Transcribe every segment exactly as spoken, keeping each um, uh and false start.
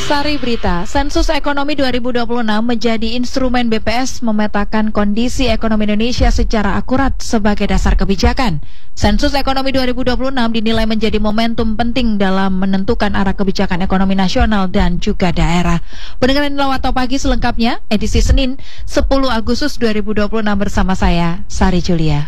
Sari Berita, Sensus Ekonomi dua ribu dua puluh enam menjadi instrumen B P S memetakan kondisi ekonomi Indonesia secara akurat sebagai dasar kebijakan. Sensus Ekonomi dua ribu dua puluh enam dinilai menjadi momentum penting dalam menentukan arah kebijakan ekonomi nasional dan juga daerah. Pendengaran Lawato Pagi selengkapnya, edisi Senin sepuluh Agustus dua ribu dua puluh enam bersama saya, Sari Julia.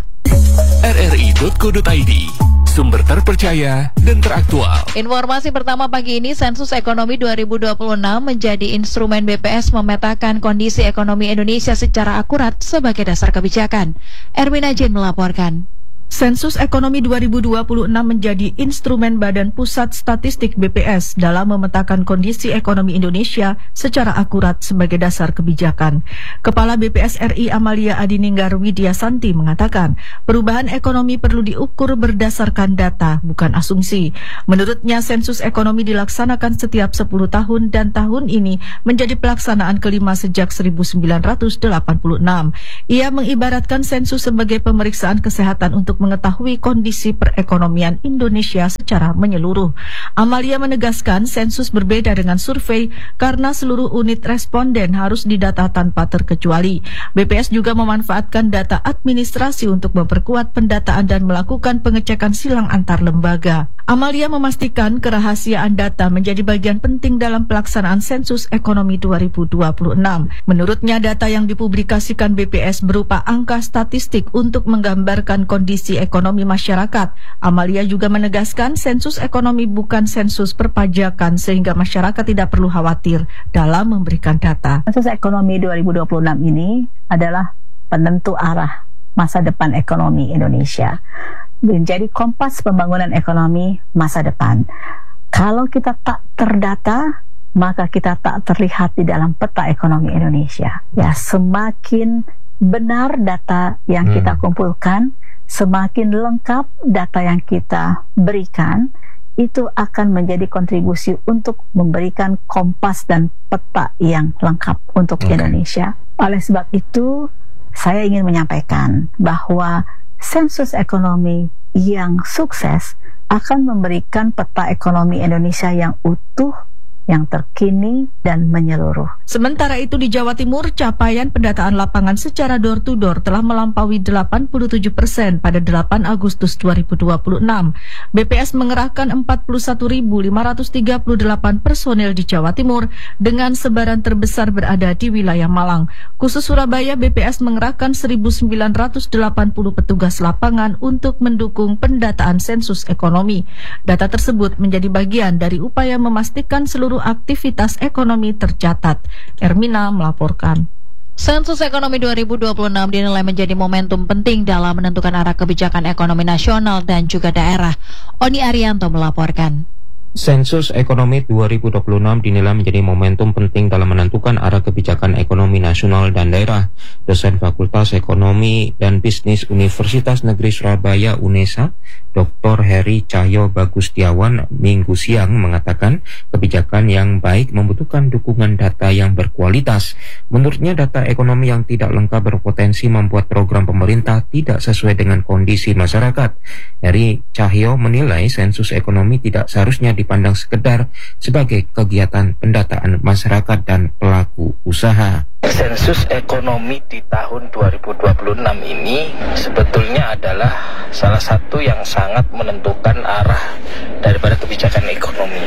R R I titik co titik I D, sumber terpercaya dan teraktual. Informasi pertama pagi ini, Sensus Ekonomi dua ribu dua puluh enam menjadi instrumen B P S memetakan kondisi ekonomi Indonesia secara akurat sebagai dasar kebijakan. Erwin Ajin melaporkan. Sensus Ekonomi dua ribu dua puluh enam menjadi instrumen Badan Pusat Statistik B P S dalam memetakan kondisi ekonomi Indonesia secara akurat sebagai dasar kebijakan. Kepala B P S R I Amalia Adininggar Widyasanti mengatakan, perubahan ekonomi perlu diukur berdasarkan data, bukan asumsi. Menurutnya, sensus ekonomi dilaksanakan setiap sepuluh tahun dan tahun ini menjadi pelaksanaan kelima sejak seribu sembilan ratus delapan puluh enam. Ia mengibaratkan sensus sebagai pemeriksaan kesehatan untuk mengetahui kondisi perekonomian Indonesia secara menyeluruh. Amalia menegaskan sensus berbeda dengan survei karena seluruh unit responden harus didata tanpa terkecuali. B P S juga memanfaatkan data administrasi untuk memperkuat pendataan dan melakukan pengecekan silang antar lembaga. Amalia memastikan kerahasiaan data menjadi bagian penting dalam pelaksanaan sensus ekonomi dua ribu dua puluh enam. Menurutnya, data yang dipublikasikan B P S berupa angka statistik untuk menggambarkan kondisi ekonomi masyarakat. Amalia juga menegaskan sensus ekonomi bukan sensus perpajakan sehingga masyarakat tidak perlu khawatir dalam memberikan data. Sensus ekonomi dua ribu dua puluh enam ini adalah penentu arah masa depan ekonomi Indonesia. Menjadi kompas pembangunan ekonomi masa depan. Kalau kita tak terdata, maka kita tak terlihat di dalam peta ekonomi Indonesia. Ya, semakin benar data yang hmm. kita kumpulkan, semakin lengkap data yang kita berikan, itu akan menjadi kontribusi untuk memberikan kompas dan peta yang lengkap untuk okay. Indonesia. Oleh sebab itu, saya ingin menyampaikan bahwa sensus ekonomi yang sukses akan memberikan peta ekonomi Indonesia yang utuh, yang terkini dan menyeluruh. Sementara itu di Jawa Timur, capaian pendataan lapangan secara door to door telah melampaui delapan puluh tujuh persen pada delapan Agustus dua ribu dua puluh enam. B P S mengerahkan empat puluh satu ribu lima ratus tiga puluh delapan personel di Jawa Timur dengan sebaran terbesar berada di wilayah Malang. Khusus Surabaya, B P S mengerahkan seribu sembilan ratus delapan puluh petugas lapangan untuk mendukung pendataan sensus ekonomi. Data tersebut menjadi bagian dari upaya memastikan seluruh aktivitas ekonomi tercatat. Ermina melaporkan. Sensus Ekonomi dua ribu dua puluh enam dinilai menjadi momentum penting dalam menentukan arah kebijakan ekonomi nasional dan juga daerah. Oni Arianto melaporkan. Sensus Ekonomi dua ribu dua puluh enam dinilai menjadi momentum penting dalam menentukan arah kebijakan ekonomi nasional dan daerah. Dosen Fakultas Ekonomi dan Bisnis Universitas Negeri Surabaya UNESA, Doktor Heri Cahyo Bagustiawan, Minggu siang mengatakan kebijakan yang baik membutuhkan dukungan data yang berkualitas. Menurutnya, data ekonomi yang tidak lengkap berpotensi membuat program pemerintah tidak sesuai dengan kondisi masyarakat. Heri Cahyo menilai sensus ekonomi tidak seharusnya dipandang sekedar sebagai kegiatan pendataan masyarakat dan pelaku usaha. Sensus ekonomi di tahun dua ribu dua puluh enam ini sebetulnya adalah salah satu yang sangat menentukan arah daripada kebijakan ekonomi,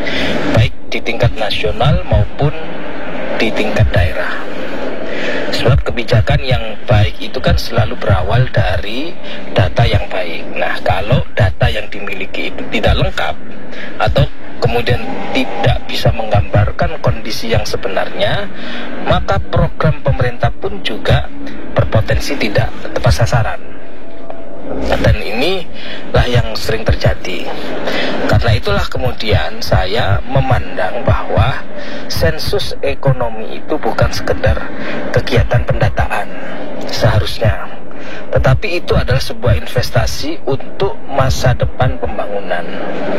baik di tingkat nasional maupun di tingkat daerah. Sebab kebijakan yang baik itu kan selalu berawal dari data yang baik. Nah, kalau data yang dimiliki itu tidak lengkap atau kemudian tidak bisa menggambarkan kondisi yang sebenarnya, maka program pemerintah pun juga berpotensi tidak tepat sasaran. Dan inilah yang sering terjadi. Karena itulah kemudian saya memandang bahwa sensus ekonomi itu bukan sekedar kegiatan pendataan seharusnya, tetapi itu adalah sebuah investasi untuk masa depan pembangunan.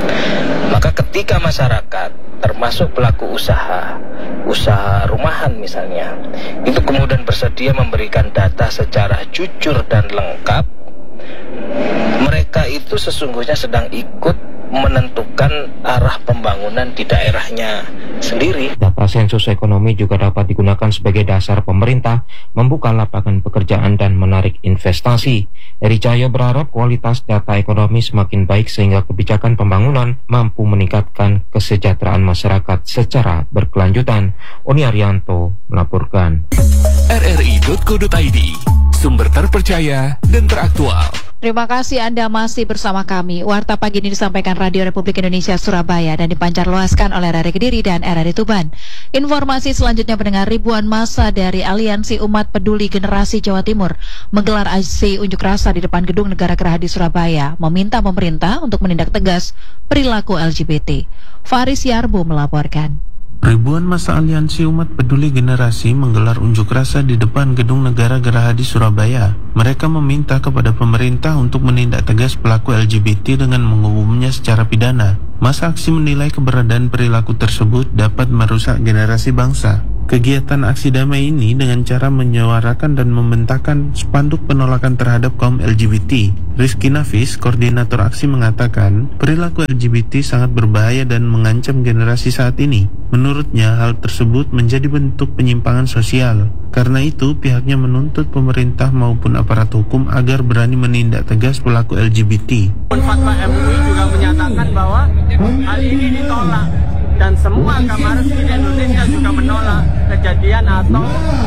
Maka ketika masyarakat, termasuk pelaku usaha, usaha rumahan misalnya, itu kemudian bersedia memberikan data secara jujur dan lengkap, mereka itu sesungguhnya sedang ikut menentukan arah pembangunan di daerahnya sendiri. Data sensus ekonomi juga dapat digunakan sebagai dasar pemerintah membuka lapangan pekerjaan dan menarik investasi. Eri Cahyo berharap kualitas data ekonomi semakin baik sehingga kebijakan pembangunan mampu meningkatkan kesejahteraan masyarakat secara berkelanjutan. Oni Arianto melaporkan. R R I titik co titik I D, sumber terpercaya dan teraktual. Terima kasih Anda masih bersama kami. Warta pagi ini disampaikan Radio Republik Indonesia Surabaya dan dipancarluaskan oleh R R I Kediri dan R R I Tuban. Informasi selanjutnya mendengar ribuan massa dari Aliansi Umat Peduli Generasi Jawa Timur menggelar aksi unjuk rasa di depan Gedung Negara Gerahadi Surabaya, meminta pemerintah untuk menindak tegas perilaku L G B T. Faris Yarbo melaporkan. Ribuan massa Aliansi Umat Peduli Generasi menggelar unjuk rasa di depan Gedung Negara Gerahadi Surabaya. Mereka meminta kepada pemerintah untuk menindak tegas pelaku L G B T dengan menghukumnya secara pidana. Massa aksi menilai keberadaan perilaku tersebut dapat merusak generasi bangsa. Kegiatan aksi damai ini dengan cara menyuarakan dan membentangkan spanduk penolakan terhadap kaum L G B T. Rizky Nafis, koordinator aksi, mengatakan perilaku L G B T sangat berbahaya dan mengancam generasi saat ini. Menurutnya, hal tersebut menjadi bentuk penyimpangan sosial. Karena itu, pihaknya menuntut pemerintah maupun aparat hukum agar berani menindak tegas pelaku L G B T. Fatwa M U I juga menyatakan bahwa hal ini ditolak. Dan semua agama resmi di Indonesia juga menolak kejadian atau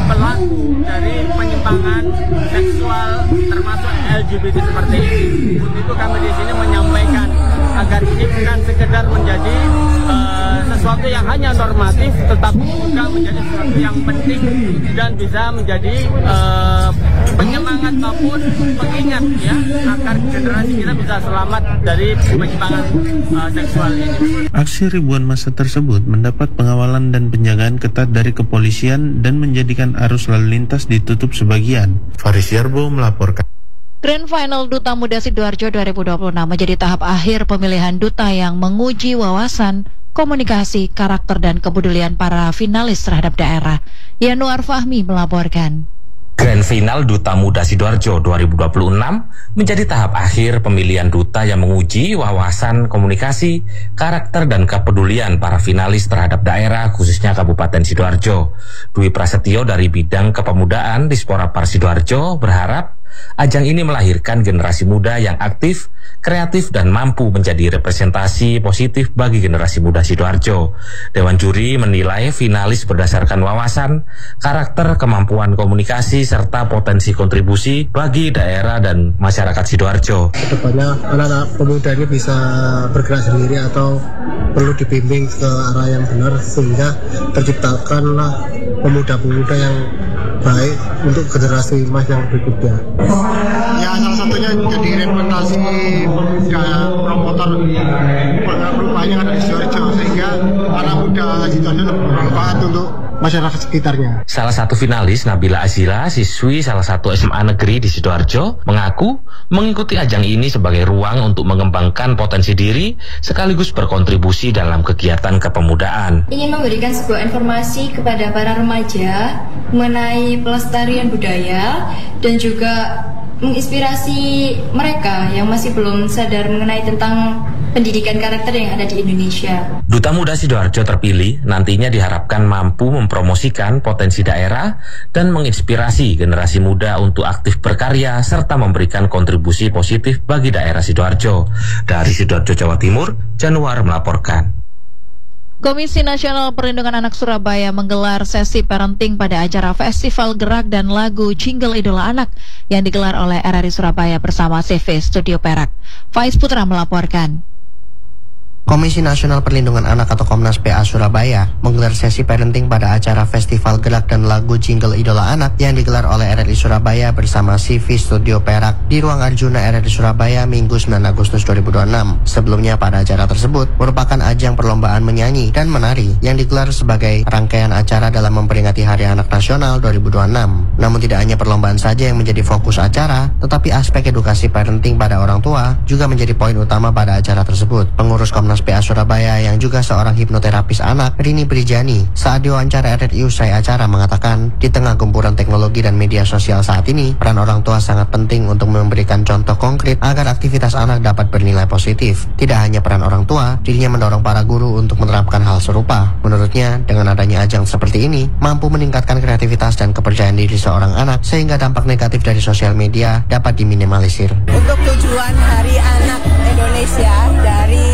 pelaku dari penyimpangan seksual termasuk L G B T seperti ini. Untuk itu kami di sini menyampaikan agar ini bukan sekedar menjadi uh, sesuatu yang hanya normatif, tetapi juga menjadi sesuatu yang penting dan bisa menjadi uh, penyemangat maupun pengingat ya agar generasi kita bisa selamat dari penyimpangan uh, seksual ini. Aksi ribuan massa tersebut mendapat pengawalan dan penjagaan ketat dari kepolisian dan menjadikan arus lalu lintas ditutup sebagian. Faris Yarbo melaporkan. Grand Final Duta Muda Sidoarjo dua ribu dua puluh enam menjadi tahap akhir pemilihan duta yang menguji wawasan, komunikasi, karakter, dan kepedulian para finalis terhadap daerah. Yanuar Fahmi melaporkan. Grand Final Duta Muda Sidoarjo dua ribu dua puluh enam menjadi tahap akhir pemilihan duta yang menguji wawasan, komunikasi, karakter, dan kepedulian para finalis terhadap daerah, khususnya Kabupaten Sidoarjo. Dwi Prasetyo dari Bidang Kepemudaan Dispora Par Sidoarjo berharap ajang ini melahirkan generasi muda yang aktif, kreatif, dan mampu menjadi representasi positif bagi generasi muda Sidoarjo. Dewan juri menilai finalis berdasarkan wawasan, karakter, kemampuan komunikasi, serta potensi kontribusi bagi daerah dan masyarakat Sidoarjo. Kedepannya anak-anak pemuda ini bisa bergerak sendiri atau perlu dibimbing ke arah yang benar sehingga terciptakanlah pemuda-pemuda yang baik untuk generasi emas yang berikutnya. Ya, salah satunya jadi representasi pemuda promotor perubahan yang ada di Sidoarjo sehingga anak muda Sidoarjo bermanfaat untuk masyarakat sekitarnya. Salah satu finalis, Nabila Azila, siswi salah satu S M A negeri di Sidoarjo, mengaku mengikuti ajang ini sebagai ruang untuk mengembangkan potensi diri sekaligus berkontribusi dalam kegiatan kepemudaan. Ingin memberikan sebuah informasi kepada para remaja mengenai pelestarian budaya dan juga menginspirasi mereka yang masih belum sadar mengenai tentang pendidikan karakter yang ada di Indonesia. Duta Muda Sidoarjo terpilih nantinya diharapkan mampu mempromosikan potensi daerah dan menginspirasi generasi muda untuk aktif berkarya serta memberikan kontribusi positif bagi daerah Sidoarjo. Dari Sidoarjo, Jawa Timur, Januar melaporkan. Komisi Nasional Perlindungan Anak Surabaya menggelar sesi parenting pada acara Festival Gerak dan Lagu Jingle Idola Anak yang digelar oleh R R I Surabaya bersama C V Studio Perak. Faiz Putra melaporkan. Komisi Nasional Perlindungan Anak atau Komnas P A Surabaya menggelar sesi parenting pada acara Festival Gerak dan Lagu Jingle Idola Anak yang digelar oleh R R I Surabaya bersama C V Studio Perak di Ruang Arjuna R R I Surabaya Minggu sembilan Agustus dua ribu dua puluh enam. Sebelumnya pada acara tersebut merupakan ajang perlombaan menyanyi dan menari yang digelar sebagai rangkaian acara dalam memperingati Hari Anak Nasional dua ribu dua puluh enam. Namun tidak hanya perlombaan saja yang menjadi fokus acara, tetapi aspek edukasi parenting pada orang tua juga menjadi poin utama pada acara tersebut. Pengurus Komnas Komnas P A Surabaya yang juga seorang hipnoterapis anak, Rini Brijani, saat diwawancara R R I usai acara mengatakan, di tengah gempuran teknologi dan media sosial saat ini, peran orang tua sangat penting untuk memberikan contoh konkret agar aktivitas anak dapat bernilai positif. Tidak hanya peran orang tua, dirinya mendorong para guru untuk menerapkan hal serupa. Menurutnya, dengan adanya ajang seperti ini, mampu meningkatkan kreativitas dan kepercayaan diri seorang anak sehingga dampak negatif dari sosial media dapat diminimalisir. Untuk tujuan Hari